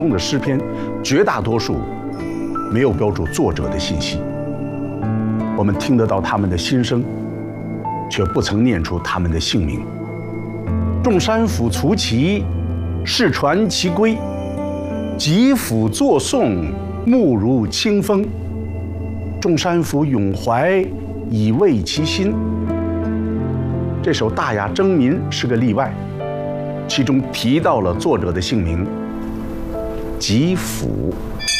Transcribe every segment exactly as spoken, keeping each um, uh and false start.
中的诗篇，绝大多数没有标注作者的信息。我们听得到他们的心声，却不曾念出他们的姓名。众山甫卒其世传其规，疾甫作颂，目如清风。众山甫咏怀，以慰其心。这首《大雅征民》是个例外，其中提到了作者的姓名疾甫。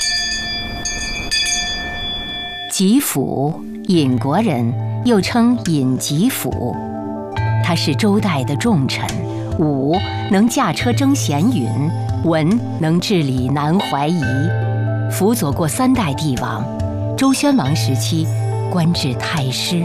疾甫，尹国人，又称尹疾甫。他是周代的重臣，武能驾车征咸允，文能治理南淮夷，辅佐过三代帝王。周宣王时期，官至太师。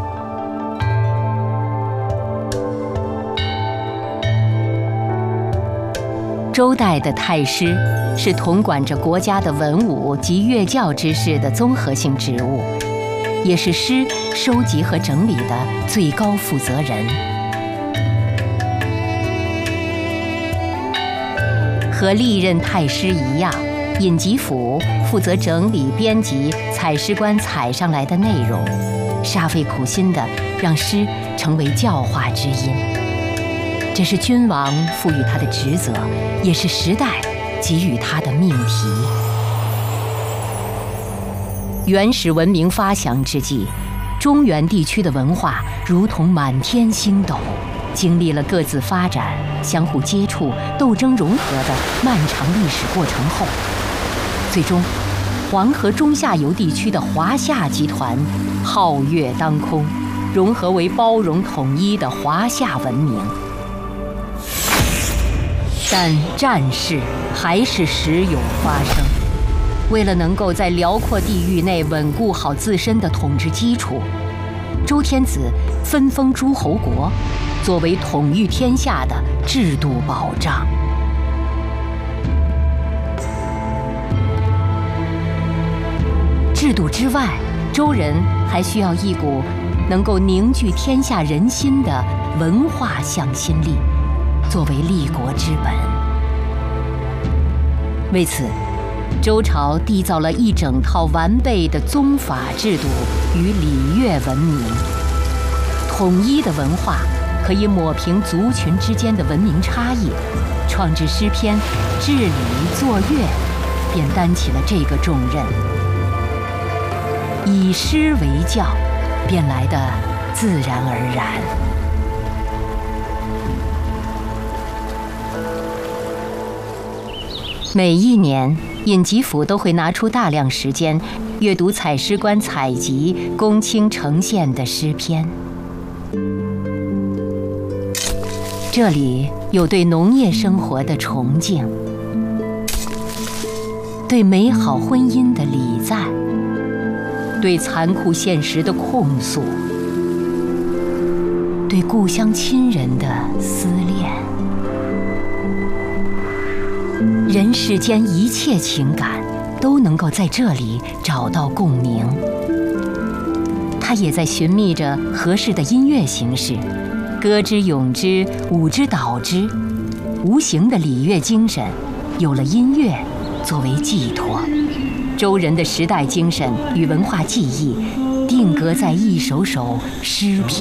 周代的太师是统管着国家的文武及乐教之事的综合性职务，也是诗收集和整理的最高负责人。和历任太师一样，尹疾甫负责整理编辑采诗官采上来的内容，煞费苦心地让诗成为教化之音。这是君王赋予他的职责，也是时代给予他的命题。原始文明发祥之际，中原地区的文化如同满天星斗，经历了各自发展、相互接触、斗争融合的漫长历史过程后，最终，黄河中下游地区的华夏集团皓月当空，融合为包容统一的华夏文明。但战事还是时有发生。为了能够在辽阔地域内稳固好自身的统治基础，周天子分封诸侯国，作为统御天下的制度保障。制度之外，周人还需要一股能够凝聚天下人心的文化向心力，作为立国之本。为此，周朝缔造了一整套完备的宗法制度与礼乐文明。统一的文化可以抹平族群之间的文明差异，创制诗篇、治理作乐，便担起了这个重任。以诗为教，便来得自然而然。每一年，尹疾甫都会拿出大量时间阅读采诗官采集、公卿呈现的诗篇。这里有对农业生活的崇敬，对美好婚姻的礼赞，对残酷现实的控诉，对故乡亲人的思恋。人世间一切情感都能够在这里找到共鸣。他也在寻觅着合适的音乐形式，歌之咏之，舞之蹈之。无形的礼乐精神，有了音乐作为寄托。周人的时代精神与文化记忆，定格在一首首诗篇。